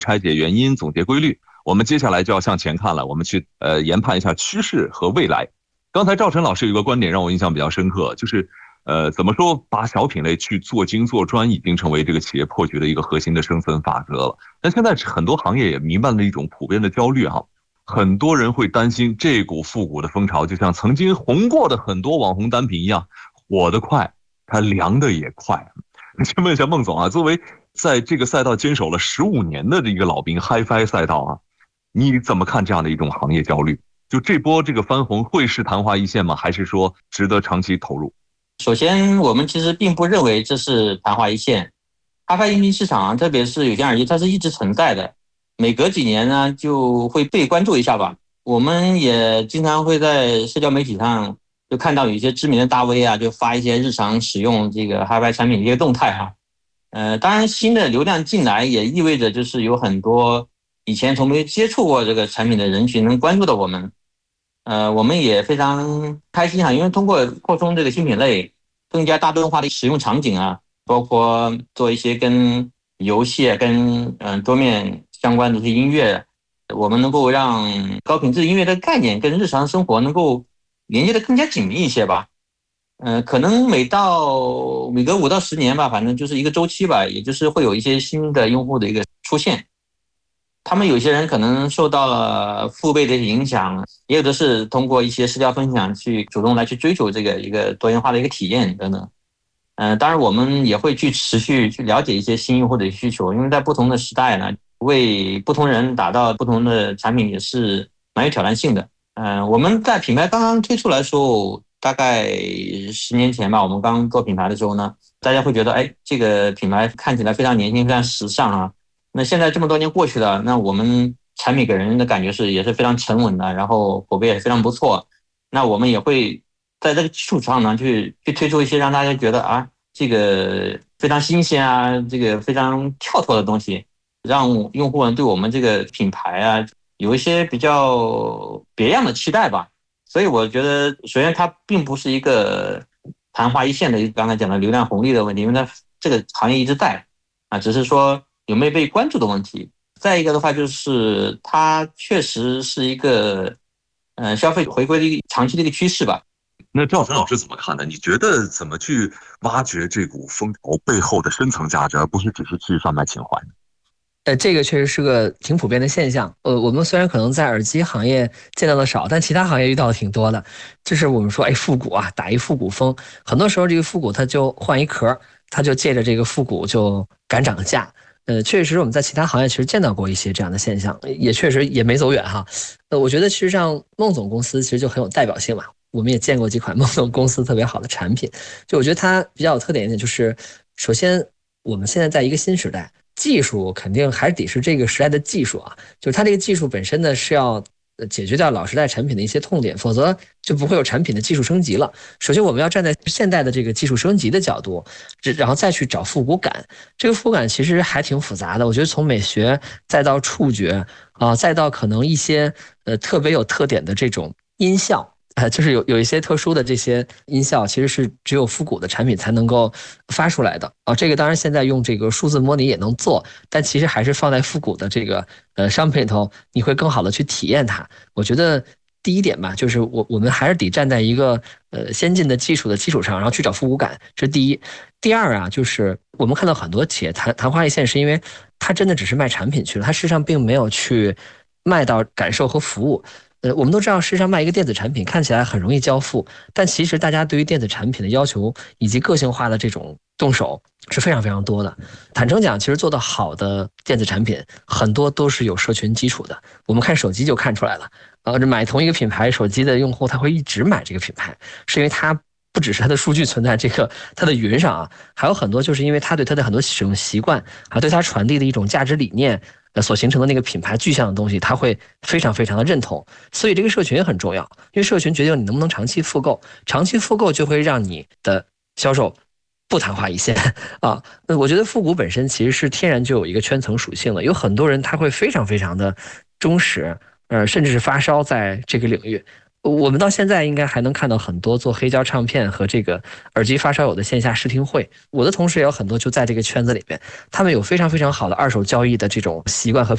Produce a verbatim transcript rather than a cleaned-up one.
拆解原因，总结规律。我们接下来就要向前看了，我们去呃研判一下趋势和未来。刚才赵晨老师有一个观点让我印象比较深刻，就是呃怎么说把小品类去做精做专已经成为这个企业破局的一个核心的生存法则了。但现在很多行业也弥漫了一种普遍的焦虑哈，很多人会担心这股复古的风潮就像曾经红过的很多网红单品一样，火得快，它凉的也快。先问一下孟总啊，作为在这个赛道坚守了十五年的这个老兵 Hi-Fi 赛道啊，你怎么看这样的一种行业焦虑？就这波这个翻红会是昙花一现吗？还是说值得长期投入？ 首先，我们其实并不认为这是昙花一现。Hi-Fi音频市场，特别是有线耳机，它是一直存在的。每隔几年呢，就会被关注一下吧。我们也经常会在社交媒体上就看到有一些知名的大 V 啊，就发一些日常使用这个 Hi-Fi 产品的一些动态哈。呃，当然新的流量进来也意味着就是有很多以前从没接触过这个产品的人群能关注到我们。呃，我们也非常开心哈，因为通过扩充这个新品类，更加大众化的使用场景啊，包括做一些跟游戏、跟嗯、呃、桌面相关的这些音乐，我们能够让高品质音乐的概念跟日常生活能够连接的更加紧密一些吧。呃，可能每到每隔五到十年吧，反正就是一个周期吧，也就是会有一些新的用户的一个出现。他们有些人可能受到了父辈的影响，也有的是通过一些社交分享去主动来去追求这个一个多元化的一个体验等等。呃，当然我们也会去持续去了解一些新用户的需求，因为在不同的时代呢，为不同人打造不同的产品也是蛮有挑战性的。呃，我们在品牌刚刚推出来的时候，大概十年前吧，我们刚做品牌的时候呢，大家会觉得，哎，这个品牌看起来非常年轻，非常时尚啊。那现在这么多年过去了，那我们产品给人的感觉是也是非常沉稳的，然后口碑也非常不错。那我们也会在这个基础上呢，去去推出一些让大家觉得啊，这个非常新鲜啊，这个非常跳脱的东西，让用户呢对我们这个品牌啊有一些比较别样的期待吧。所以我觉得，首先它并不是一个昙花一现的，刚才讲的流量红利的问题，因为它这个行业一直在啊，只是说有没有被关注的问题。再一个的话，就是它确实是一个呃消费回归的一个长期的一个趋势吧。 那赵晨老师怎么看呢？你觉得怎么去挖掘这股风潮背后的深层价值，而不是只是去贩卖情怀呢？ 呃，这个确实是个挺普遍的现象。呃，我们虽然可能在耳机行业见到的少，但其他行业遇到的挺多的。就是我们说，哎，复古啊，打一复古风，很多时候这个复古它就换一壳，它就借着这个复古就敢涨价。呃，确实我们在其他行业其实见到过一些这样的现象，也确实也没走远哈。呃，我觉得其实像孟总公司其实就很有代表性嘛。我们也见过几款孟总公司特别好的产品，就我觉得它比较有特点一点就是，首先我们现在在一个新时代。技术肯定还得是这个时代的技术啊，就是它这个技术本身呢是要解决掉老时代产品的一些痛点，否则就不会有产品的技术升级了。首先我们要站在现代的这个技术升级的角度，然后再去找复古感。这个复古感其实还挺复杂的，我觉得从美学再到触觉啊，再到可能一些呃特别有特点的这种音效。呃，就是有有一些特殊的这些音效，其实是只有复古的产品才能够发出来的啊。这个当然现在用这个数字模拟也能做，但其实还是放在复古的这个呃商品里头，你会更好的去体验它。我觉得第一点吧，就是我我们还是得站在一个呃先进的技术的基础上，然后去找复古感，这是第一。第二啊，就是我们看到很多企业昙昙花一现，是因为它真的只是卖产品去了，它事实上并没有去卖到感受和服务。呃，我们都知道，事实上卖一个电子产品看起来很容易交付，但其实大家对于电子产品的要求以及个性化的这种动手是非常非常多的。坦诚讲，其实做到好的电子产品，很多都是有社群基础的。我们看手机就看出来了，呃，买同一个品牌手机的用户，他会一直买这个品牌，是因为他不只是它的数据存在这个它的云上啊，还有很多就是因为他对它的很多使用习惯啊，对它传递的一种价值理念。呃，所形成的那个品牌具象的东西，他会非常非常的认同，所以这个社群也很重要，因为社群决定你能不能长期复购，长期复购就会让你的销售不昙花一现啊。那我觉得复古本身其实是天然就有一个圈层属性的，有很多人他会非常非常的忠实，呃，甚至是发烧在这个领域。我们到现在应该还能看到很多做黑胶唱片和这个耳机发烧友的线下试听会，我的同事也有很多就在这个圈子里边，他们有非常非常好的二手交易的这种习惯和